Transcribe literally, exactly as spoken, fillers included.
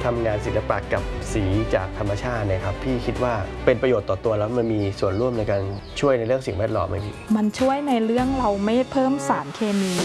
ทำงานศิลปะกับสีจากธรรมชาตินะครับพี่คิดว่าเป็นประโยชน์ต่อตัวแล้วมันมีส่วนร่วมในการช่วยในเรื่องสิ่งแวดล้อมไหมพี่มันช่วยในเรื่องเราไม่เพิ่มสารเคมี